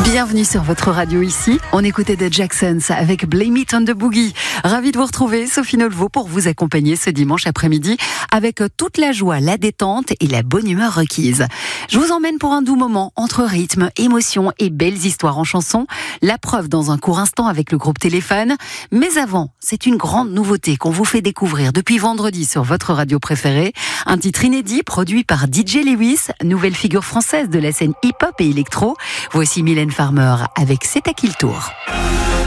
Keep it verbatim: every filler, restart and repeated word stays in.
Bienvenue sur votre radio ici. On écoutait The Jacksons avec Blame It on the Boogie. Ravi de vous retrouver, Sophie Nolvo, pour vous accompagner ce dimanche après-midi avec toute la joie, la détente et la bonne humeur requise. Je vous emmène pour un doux moment entre rythme, émotion et belles histoires en chanson. La preuve dans un court instant avec le groupe Téléphone. Mais avant, c'est une grande nouveauté qu'on vous fait découvrir depuis vendredi sur votre radio préférée. Un titre inédit produit par D J Lewis, nouvelle figure française de la scène hip-hop et électro. Voici Mylène Farmer avec C'est à qui le tour.